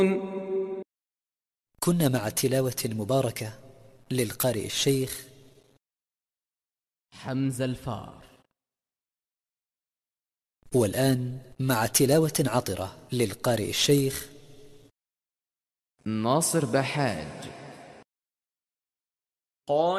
كنا مع تلاوة مباركة للقارئ الشيخ حمزة الفار. والآن مع تلاوة عطرة للقارئ الشيخ ناصر بحاج. قال